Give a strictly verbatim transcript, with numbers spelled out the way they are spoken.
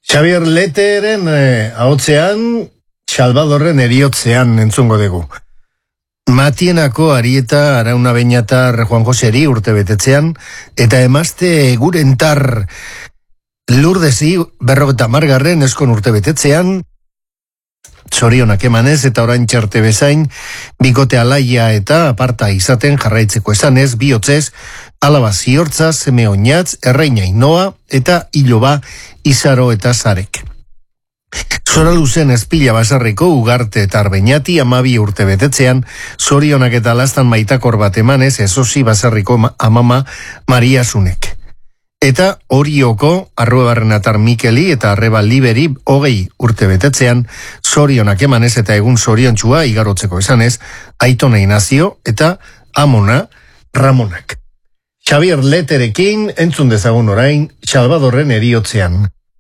Xavier Leteren eh, ahotzean, Salvadorren eriotzean entzungo dugu. Matienako Arieta Arauna Beñatar Juan Joseri urte betetzean, eta emazte gurentar Lurdesi berrogeta margarren eskon urte betetzean, zorionak emanez eta orain txarte bezain, bikote alaia eta aparta izaten jarraitzeko esanez, bihotzez, alaba ziortza, seme oinatz, erreina inoa eta iloba izaro eta zarek. Zora luzen espila basarriko ugarte eta arbeñati amabi urte betetzean, zorionak eta lastan maitakor bat emanez, ezosi basarriko amama Maria Sunek. Eta Orioko Arruebarren atar Mikeli eta Arreba Liberi hogei urte betetzean, zorionak emanez eta egun zoriontxua igarotzeko esanez, Aitona Inazio eta Amona Ramonak. Xavier Leterekin entzun dezagun orain, Salvadorren eriotzean.